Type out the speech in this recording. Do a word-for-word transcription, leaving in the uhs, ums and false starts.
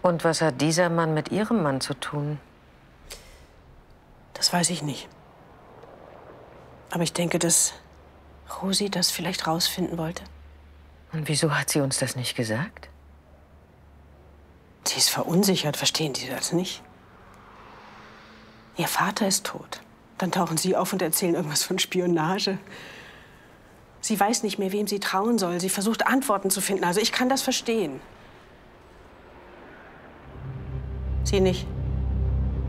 Und was hat dieser Mann mit Ihrem Mann zu tun? Das weiß ich nicht. Aber ich denke, dass Rosi das vielleicht rausfinden wollte. Und wieso hat sie uns das nicht gesagt? Sie ist verunsichert, verstehen Sie das nicht? Ihr Vater ist tot. Dann tauchen Sie auf und erzählen irgendwas von Spionage. Sie weiß nicht mehr, wem sie trauen soll. Sie versucht, Antworten zu finden. Also ich kann das verstehen. Sie nicht?